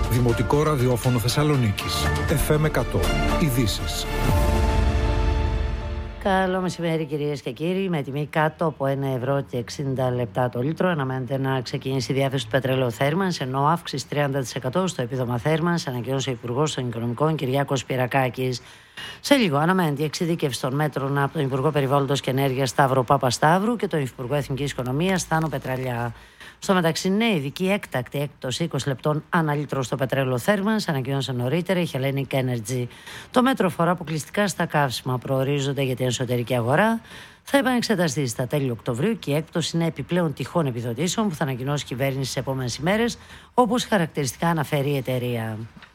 Δημοτικό ραδιόφωνο Θεσσαλονίκης. FM 100. Ειδήσεις. Καλό μεσημέρι κυρίες και κύριοι. Με τιμή κάτω από 1,60 ευρώ το λίτρο αναμένεται να ξεκινήσει η διάθεση του πετρελαίου θέρμανσης, ενώ αύξηση 30% στο επίδομα θέρμανσης, ανακοίνωσε ο Υπουργός των Οικονομικών Κυριάκος Πυρακάκης. Σε λίγο αναμένεται η εξειδίκευση των μέτρων από τον Υπουργό Περιβάλλοντος και Ενέργειας Σταύρο Παπασταύρου και τον Υφυπουργό Εθνικής Οικονομίας Θάνο Πετραλιά. Στο μεταξύ, νέα ειδική έκτακτη έκπτωση 20 λεπτών ανά λίτρο στο πετρέλαιο θέρμανσης, ανακοίνωσε νωρίτερα η Hellenic Energy. Το μέτρο αφορά αποκλειστικά στα καύσιμα, προορίζονται για την εσωτερική αγορά. Θα επανεξεταστεί στα τέλη Οκτωβρίου και η έκπτωση είναι επιπλέον τυχών επιδοτήσεων που θα ανακοινώσει η κυβέρνηση στις επόμενες ημέρες, όπως χαρακτηριστικά αναφέρει η εταιρεία.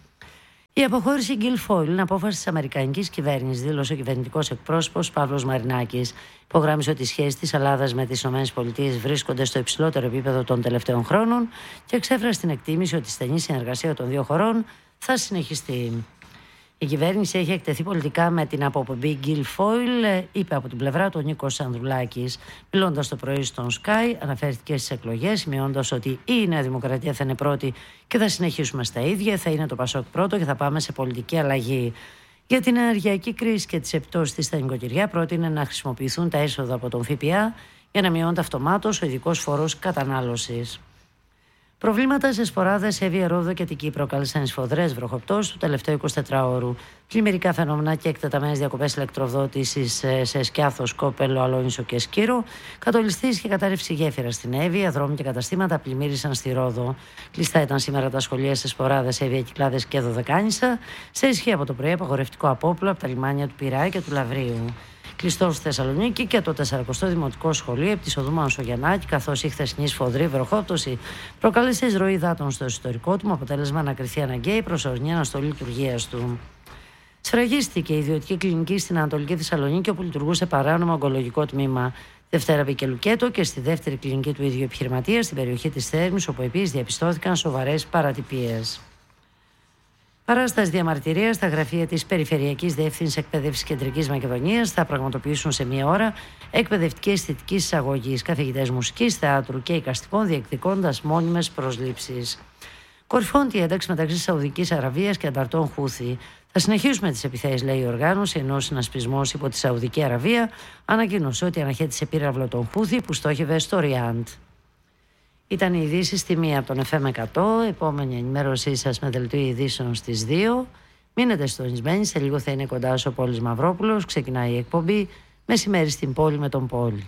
Η αποχώρηση Guilfoyle είναι απόφαση της αμερικανικής κυβέρνησης, δήλωσε ο κυβερνητικός εκπρόσωπος Παύλος Μαρινάκης. Υπογράμμισε ότι οι σχέσεις της Ελλάδας με τις ΗΠΑ βρίσκονται στο υψηλότερο επίπεδο των τελευταίων χρόνων και εξέφρασε την εκτίμηση ότι η στενή συνεργασία των δύο χωρών θα συνεχιστεί. Η κυβέρνηση έχει εκτεθεί πολιτικά με την αποπομπή Guilfoyle, είπε από την πλευρά του Νίκος Ανδρουλάκης. Μιλώντας το πρωί στον Sky, αναφέρθηκε στις εκλογές, σημειώντας ότι η Νέα Δημοκρατία θα είναι πρώτη και θα συνεχίσουμε στα ίδια, θα είναι το Πασόκ πρώτο και θα πάμε σε πολιτική αλλαγή. Για την ενεργειακή κρίση και τις επιπτώσεις της στα νοικοκυριά, πρότεινε να χρησιμοποιηθούν τα έσοδα από τον ΦΠΑ για να μειώνεται αυτομάτως ο ειδικός φόρος κατανάλωσης. Προβλήματα σε σποράδες, Εύβοια, Ρόδο και Αττική προκάλεσαν σφοδρές βροχοπτώσεις του τελευταίου 24ωρου. Πλημμυρικά φαινόμενα και εκτεταμένες διακοπές ηλεκτροδότησης σε Σκιάθο, Σκόπελο, Αλόνισο και Σκύρο. Κατολιστής και κατάρρευση γέφυρα στην Εύβοια, δρόμοι και καταστήματα πλημμύρισαν στη Ρόδο. Κλειστά ήταν σήμερα τα σχολεία σε σποράδες, Εύβοια, Κυκλάδες και Δωδεκάνησα. Σε ισχύ από το πρωί απαγορευτικό απόπλο από τα λιμάνια του Πειραιά και του Λαβρίου. Κλειστό στη Θεσσαλονίκη και το 40ο Δημοτικό Σχολείο επί της οδού Μανσογιαννάκη, καθώς η χθεσινή σφοδρή βροχόπτωση προκάλεσε εισρωή υδάτων στο ιστορικό του, με αποτέλεσμα να κριθεί αναγκαία η προσωρινή αναστολή λειτουργίας του. Σφραγίστηκε η ιδιωτική κλινική στην Ανατολική Θεσσαλονίκη, όπου λειτουργούσε παράνομο ογκολογικό τμήμα. Δευτέρα μπήκε λουκέτο και στη δεύτερη κλινική του ίδιου επιχειρηματία στην περιοχή της Θέρμης, όπου επίσης διαπιστώθηκαν σοβαρές παρατυπίες. Παράσταση διαμαρτυρίας στα γραφεία της Περιφερειακής Διεύθυνσης Εκπαίδευσης Κεντρικής Μακεδονίας θα πραγματοποιήσουν σε μία ώρα εκπαιδευτικές αισθητικής εισαγωγής, καθηγητές μουσικής, θεάτρου και εικαστικών, διεκδικώντας μόνιμες προσλήψεις. Κορυφώνει η ένταξη μεταξύ Σαουδικής Αραβίας και ανταρτών Χούθη. Θα συνεχίσουμε τις επιθέσεις, λέει η οργάνωση, ενώ ο συνασπισμός υπό τη Σαουδική Αραβία ανακοίνωσε ότι αναχέτησε πύραυλο των Χούθη που στόχευε στο Ριάντ. Ήταν οι ειδήσεις στη μία από τον FM 100. Επόμενη ενημέρωσή σας με δελτίο ειδήσεων στις 2. Μείνετε συντονισμένοι, σε λίγο θα είναι κοντά ο Πόλης Μαυρόπουλος. Ξεκινάει η εκπομπή Μεσημέρι στην πόλη με τον Πόλη.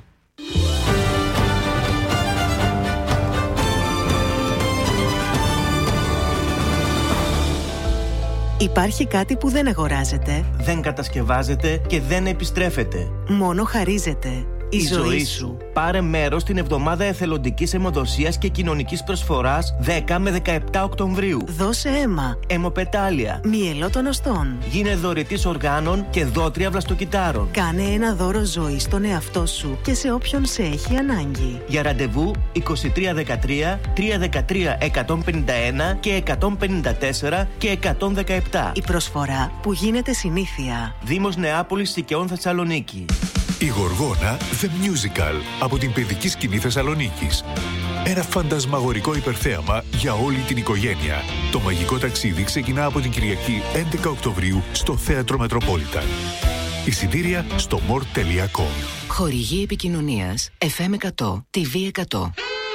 Υπάρχει κάτι που δεν αγοράζεται, δεν κατασκευάζεται και δεν επιστρέφεται. μόνο χαρίζεται. Η ζωή σου. Πάρε μέρος στην εβδομάδα εθελοντικής αιμοδοσίας και κοινωνικής προσφοράς 10 με 17 Οκτωβρίου. Δώσε αίμα. Αιμοπετάλια. Μυελό των οστών. Γίνε δωρητής οργάνων και δότρια βλαστοκυτάρων. Κάνε ένα δώρο ζωής στον εαυτό σου και σε όποιον σε έχει ανάγκη. Για ραντεβού 2313 313 151 και 154 και 117. Η προσφορά που γίνεται συνήθεια. Δήμος Νεάπολης Σικαιών Θεσσαλονίκη. Η Γοργόνα The Musical από την παιδική σκηνή Θεσσαλονίκης. Ένα φαντασμαγορικό υπερθέαμα για όλη την οικογένεια. Το μαγικό ταξίδι ξεκινά από την Κυριακή 11 Οκτωβρίου στο Θέατρο Μετροπόλιταν. Εισιτήρια στο more.com. Χορηγή επικοινωνίας FM 100, TV 100.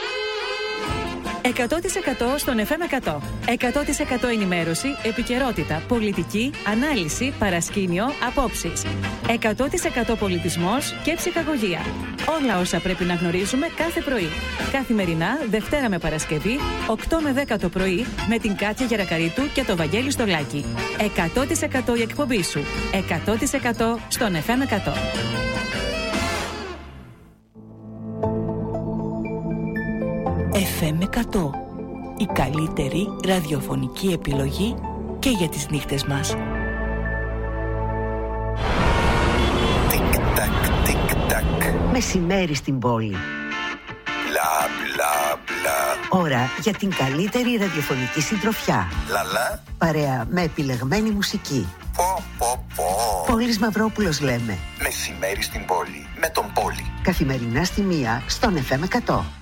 100% στον FM 100. 100% ενημέρωση, επικαιρότητα, πολιτική, ανάλυση, παρασκήνιο, απόψεις. 100% πολιτισμός και ψυχαγωγία. Όλα όσα πρέπει να γνωρίζουμε κάθε πρωί. Καθημερινά, Δευτέρα με Παρασκευή, 8 με 10 το πρωί, με την Κάτια Γερακαρίτου και το Βαγγέλη Στολάκη. 100% η εκπομπή σου. 100% στον FM 100. FM 100. Η καλύτερη ραδιοφωνική επιλογή και για τις νύχτες μας. Τικ-τακ, τικ-τακ. Μεσημέρι στην πόλη. Μπλα, μπλα, μπλα. Ώρα για την καλύτερη ραδιοφωνική συντροφιά. Λαλά. Παρέα με επιλεγμένη μουσική. Πω, πω, πω. Πόλης Μαυρόπουλος λέμε. Μεσημέρι στην πόλη. Με τον Πόλη. Καθημερινά στη 1 στον FM 100.